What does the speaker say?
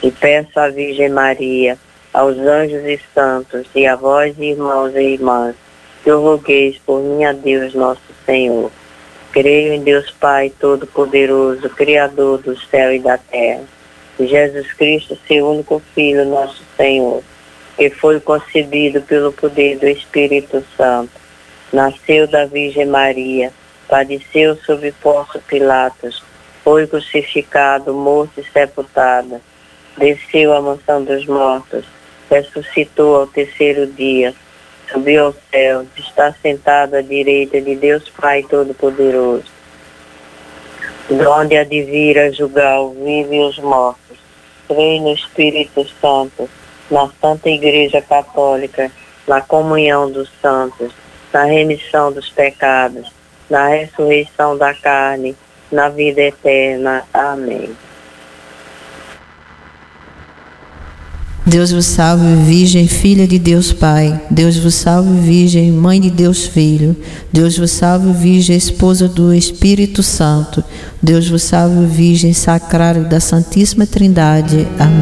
E peço à Virgem Maria, aos anjos e santos, e a vós, irmãos e irmãs, que o rogueis por mim a Deus nosso Senhor. Creio em Deus Pai Todo-Poderoso, Criador do céu e da terra, e Jesus Cristo, seu único Filho, nosso Senhor, que foi concebido pelo poder do Espírito Santo, nasceu da Virgem Maria, padeceu sob Pôncio Pilatos, foi crucificado, morto e sepultado, desceu à mansão dos mortos, ressuscitou ao terceiro dia, subiu ao céu, está sentado à direita de Deus Pai Todo-Poderoso, de onde há de vir a julgar os vivos e os mortos. Creio no Espírito Santo, na Santa Igreja Católica, na comunhão dos santos, na remissão dos pecados, na ressurreição da carne, na vida eterna. Amém. Deus vos salve, Virgem, filha de Deus Pai. Deus vos salve, Virgem, mãe de Deus Filho. Deus vos salve, Virgem, esposa do Espírito Santo. Deus vos salve, Virgem, sacrário da Santíssima Trindade. Amém.